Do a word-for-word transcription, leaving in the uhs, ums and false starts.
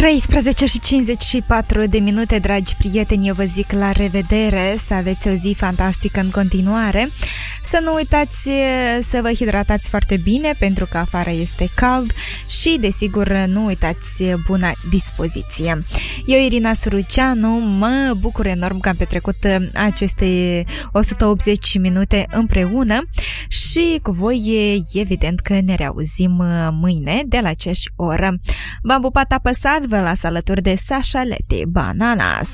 treisprezece și cincizeci și patru de minute, dragi prieteni, eu vă zic la revedere, să aveți o zi fantastică în continuare, să nu uitați să vă hidratați foarte bine pentru că afară este cald și, desigur, nu uitați buna dispoziție. Eu, Irina Suruceanu, mă bucur enorm că am petrecut aceste o sută optzeci minute împreună și cu voi evident că ne reauzim mâine de la aceeași oră. V-am pupat apăsat, vă las alături de Sasha Lete, Bananas.